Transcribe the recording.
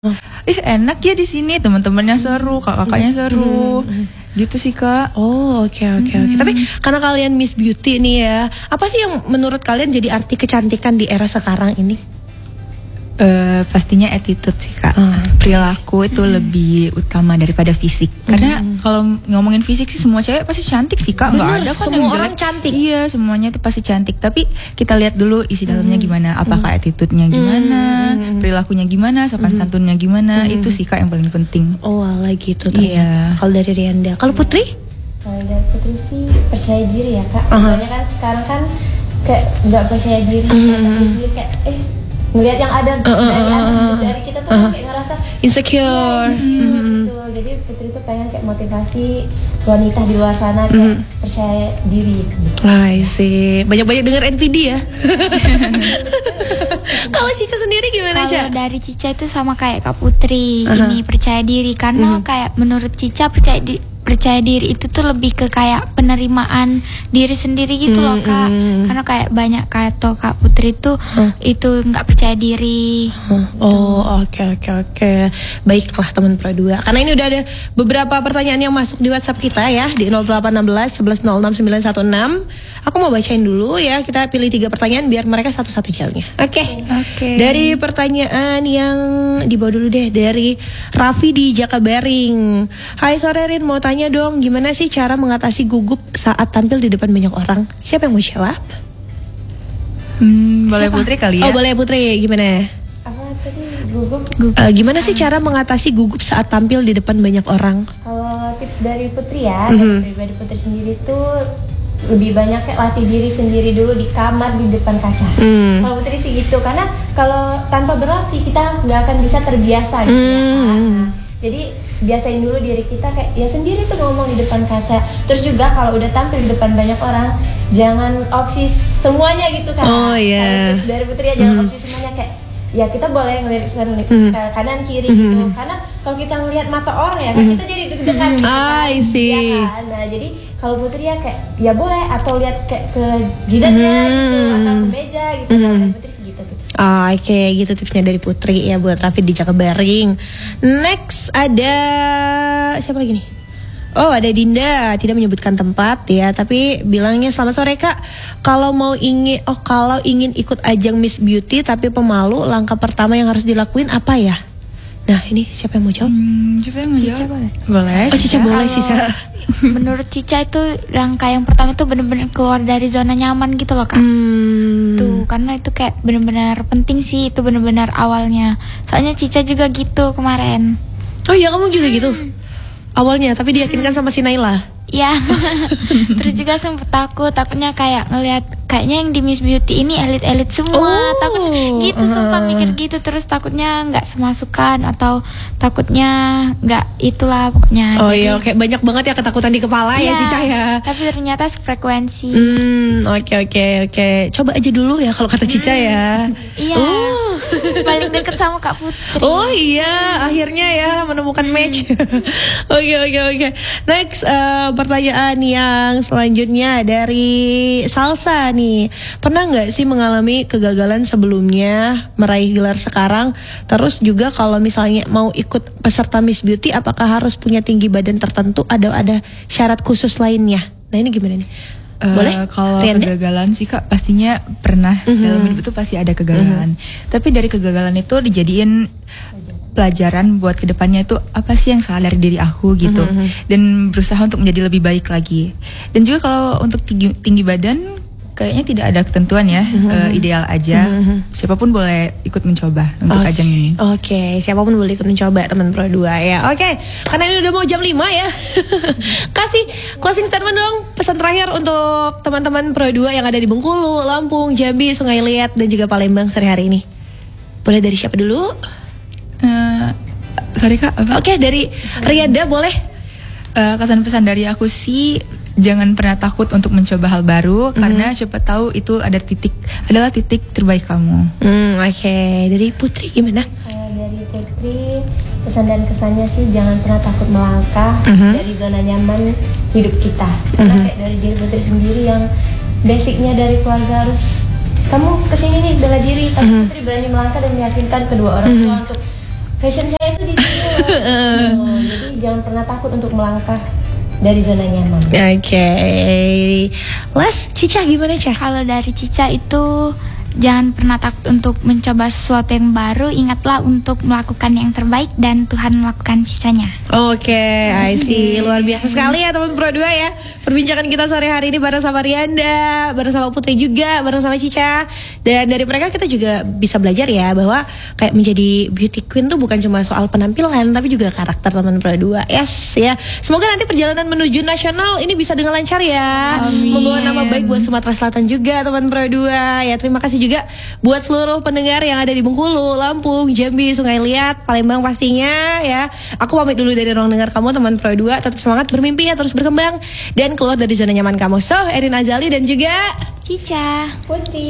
Enak ya di sini, teman-temannya seru, kakak-kakaknya seru. Gitu sih Kak. Oh oke. Tapi karena kalian Miss Beauty nih ya, apa sih yang menurut kalian jadi arti kecantikan di era sekarang ini? Pastinya attitude sih Kak. Perilaku itu lebih utama daripada fisik. Karena kalau ngomongin fisik sih semua cewek pasti cantik sih Kak. Nggak ada kan semua yang orang jelek. cantik. Iya, semuanya itu pasti cantik. Tapi kita lihat dulu isi dalamnya gimana. Apakah attitude-nya gimana, perilakunya gimana, sopan santunnya gimana. Itu sih Kak yang paling penting. Oh alah gitu ternyata. Kalau dari Rianda, kalau Putri? Kalau dari Putri sih percaya diri ya Kak. Soalnya kan sekarang kan kayak nggak percaya diri, kayak ngelihat yang ada dari atas dari kita tuh kayak ngerasa Insecure. gitu. Jadi Putri tuh pengen kayak motivasi wanita di luar sana kayak percaya diri gitu. I see. Banyak-banyak denger NPD ya. Kalau Cica sendiri gimana Cica? Kalau dari Cica itu sama kayak Kak Putri, ini percaya diri karena kayak menurut Cica percaya diri itu tuh lebih ke kayak penerimaan diri sendiri gitu loh Kak. Karena kayak banyak kata Kak Putri tuh itu nggak percaya diri. Oh oke. Baiklah teman Pro 2. Karena ini udah ada beberapa pertanyaan yang masuk di WhatsApp kita ya di 0816 11 06 916. Aku mau bacain dulu ya. Kita pilih 3 pertanyaan biar mereka satu-satu jawabnya. Oke. Dari pertanyaan yang dibawa dulu deh dari Raffi di Jakabaring. Hai sore Rin, mau tanya dong gimana sih cara mengatasi gugup saat tampil di depan banyak orang? Siapa yang mau jawab? Boleh Putri kali ya? Oh boleh Putri, gimana? Apa tadi gugup? Gimana sih cara mengatasi gugup saat tampil di depan banyak orang? Kalau tips dari Putri ya, dari pribadi Putri sendiri tuh lebih banyak kayak latih diri sendiri dulu di kamar di depan kaca. Kalau Putri sih gitu, karena kalau tanpa berlatih kita nggak akan bisa terbiasa gitu ya. Jadi biasain dulu diri kita kayak ya sendiri tuh ngomong di depan kaca. Terus juga kalau udah tampil di depan banyak orang, jangan opsi semuanya gitu kan. Oh iya. Kalau tips dari Putri ya jangan opsi semuanya kayak ya kita boleh ngelirik kanan kiri gitu. Karena kalau kita ngelihat mata orang ya kan kita jadi deg-degan gitu kan. I see. Ya kan? Nah, jadi kalau Putri ya kayak ya boleh atau lihat kayak ke jidatnya gitu atau ke meja gitu. Kalau dari Putri segitu tips. Oke, gitu tipsnya dari Putri ya buat Raffi di Jakabaring. Next ada siapa lagi nih? Oh ada Dinda, tidak menyebutkan tempat ya, tapi bilangnya selamat sore Kak. Kalau ingin ikut ajang Miss Beauty tapi pemalu, langkah pertama yang harus dilakuin apa ya? Nah ini siapa yang mau jawab? Siapa yang mau Cica jawab? boleh. Oh Cica boleh Kalau Cica. menurut Cica itu langkah yang pertama itu benar-benar keluar dari zona nyaman gitu loh Kak. Tuh karena itu kayak benar-benar penting sih, itu benar-benar awalnya. Soalnya Cica juga gitu kemarin. Oh iya kamu juga gitu awalnya, tapi diyakinkan sama si Naila. Ya. Terus juga sempet takutnya kayak ngelihat kayaknya yang di Miss Beauty ini elit-elit semua. Takut gitu, sumpah mikir gitu. Terus takutnya nggak semasukan atau takutnya nggak itulah pokoknya. Oh jadi, iya, oke banyak banget ya ketakutan di kepala ya Cica ya. Tapi ternyata sefrekuensi. Oke. Coba aja dulu ya kalau kata Cica ya. Iya. Paling deket sama Kak Putri. Oh iya, akhirnya ya menemukan match. Oke. Next pertanyaan yang selanjutnya dari Salsa nih. Pernah nggak sih mengalami kegagalan sebelumnya meraih gelar sekarang? Terus juga kalau misalnya mau ikut peserta Miss Beauty, apakah harus punya tinggi badan tertentu? Ada syarat khusus lainnya? Nah ini gimana nih? Boleh? Kalau Rianda? kegagalan sih Kak pastinya pernah dalam hidup itu pasti ada kegagalan. Tapi dari kegagalan itu dijadiin pelajaran buat kedepannya itu apa sih yang salah dari diri aku gitu, dan berusaha untuk menjadi lebih baik lagi. Dan juga kalau untuk tinggi badan kayaknya tidak ada ketentuan ya, ideal aja. Siapapun boleh ikut mencoba untuk ajang ini. Oke, siapapun boleh ikut mencoba teman Pro 2 ya. Oke, karena ini udah mau jam 5 ya. Kasih closing statement dong, pesan terakhir untuk teman-teman Pro 2 yang ada di Bengkulu, Lampung, Jambi, Sungai Liat dan juga Palembang sore hari ini. Boleh dari siapa dulu? Sorry Kak, apa? Oke, dari Rianda boleh. Kesan-pesan dari aku sih jangan pernah takut untuk mencoba hal baru, karena siapa tahu itu adalah titik terbaik kamu. Oke, dari Putri gimana? Dari Putri pesan dan kesannya sih jangan pernah takut melangkah dari zona nyaman hidup kita. Karena kayak dari diri Putri sendiri yang basicnya dari keluarga harus kamu kesini nih bela diri, tapi Putri berani melangkah dan meyakinkan kedua orang tua untuk fashion saya itu di sini loh. Jadi jangan pernah takut untuk melangkah dari zona nyaman. Oke. Les, Cica gimana, Cah? Kalau dari Cica itu jangan pernah takut untuk mencoba sesuatu yang baru. Ingatlah untuk melakukan yang terbaik dan Tuhan melakukan sisanya. Oke, I see. Luar biasa sekali ya teman Pro 2 ya. Perbincangan kita sore hari ini bareng sama Rianda, bareng sama Putri juga, bareng sama Cica. Dan dari mereka kita juga bisa belajar ya bahwa kayak menjadi beauty queen tuh bukan cuma soal penampilan tapi juga karakter teman Pro 2. Yes ya. Semoga nanti perjalanan menuju nasional ini bisa dengan lancar ya. Amin. Membawa nama baik buat Sumatera Selatan juga teman Pro 2. Ya, terima kasih juga buat seluruh pendengar yang ada di Bengkulu, Lampung, Jambi, Sungai Liat, Palembang pastinya ya. Aku pamit dulu dari ruang dengar kamu teman Pro 2. Tetap semangat bermimpi ya, terus berkembang dan keluar dari zona nyaman kamu. So, Erin Azali dan juga Cica. Putri.